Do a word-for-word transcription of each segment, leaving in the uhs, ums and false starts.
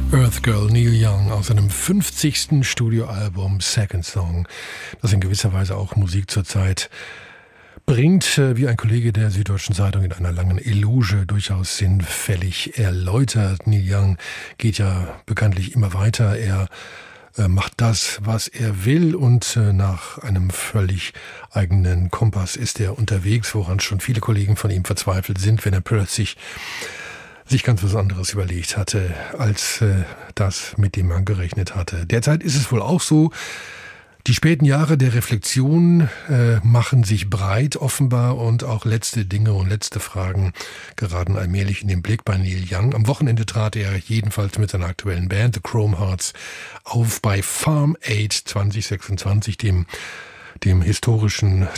Earth Girl Neil Young aus seinem fünfzigsten Studioalbum Second Song, das in gewisser Weise auch Musik zur Zeit bringt, wie ein Kollege der Süddeutschen Zeitung in einer langen Eloge durchaus sinnfällig erläutert. Neil Young geht ja bekanntlich immer weiter. Er äh, macht das, was er will, und äh, nach einem völlig eigenen Kompass ist er unterwegs, woran schon viele Kollegen von ihm verzweifelt sind, wenn er plötzlich sich ganz was anderes überlegt hatte, als äh, das, mit dem man gerechnet hatte. Derzeit ist es wohl auch so. Die späten Jahre der Reflexion äh, machen sich breit offenbar, und auch letzte Dinge und letzte Fragen geraten allmählich in den Blick bei Neil Young. Am Wochenende trat er jedenfalls mit seiner aktuellen Band The Chrome Hearts auf bei Farm Aid zwanzig sechsundzwanzig, dem dem historischen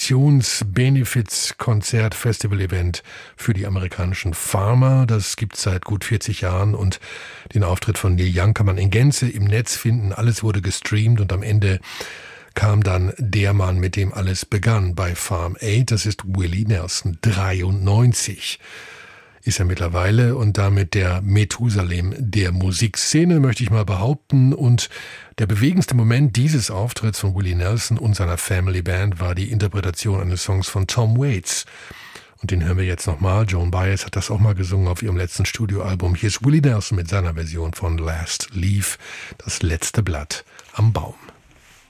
Traditions-Benefits-Konzert-Festival-Event für die amerikanischen Farmer. Das gibt's seit gut vierzig Jahren, und den Auftritt von Neil Young kann man in Gänze im Netz finden. Alles wurde gestreamt, und am Ende kam dann der Mann, mit dem alles begann bei Farm Aid. Das ist Willie Nelson, dreiundneunzig ist er mittlerweile, und damit der Methusalem der Musikszene, möchte ich mal behaupten. Und der bewegendste Moment dieses Auftritts von Willie Nelson und seiner Family Band war die Interpretation eines Songs von Tom Waits. Und den hören wir jetzt nochmal. Joan Baez hat das auch mal gesungen auf ihrem letzten Studioalbum. Hier ist Willie Nelson mit seiner Version von Last Leaf, das letzte Blatt am Baum.